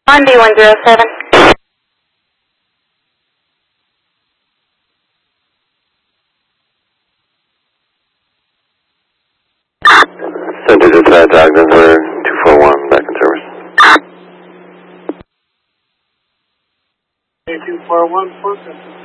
On D107. Send it to Ogden for 241, back in service. 241,